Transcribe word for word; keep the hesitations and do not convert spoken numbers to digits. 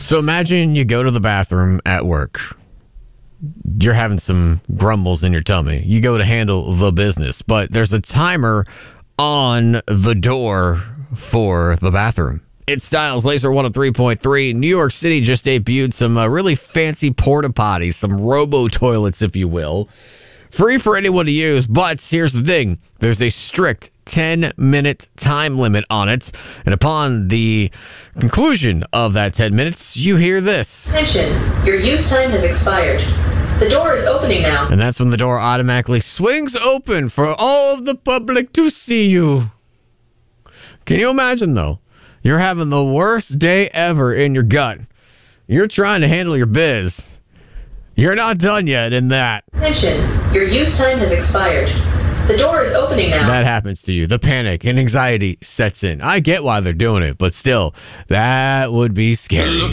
So imagine you go to the bathroom at work. You're having some grumbles in your tummy. You go to handle the business, but there's a timer on the door for the bathroom. It's Styles Laser one oh three point three. New York City just debuted some uh, really fancy porta potties, some robo toilets, if you will. Free for anyone to use, but here's the thing. There's a strict ten-minute time limit on it. And upon the conclusion of that ten minutes, you hear this. Attention, your use time has expired. The door is opening now. And that's when the door automatically swings open for all of the public to see you. Can you imagine, though? You're having the worst day ever in your gut. You're trying to handle your biz. You're not done yet in that. Attention, your use time has expired. The door is opening now. That happens to you. The panic and anxiety sets in. I get why they're doing it, but still, that would be scary.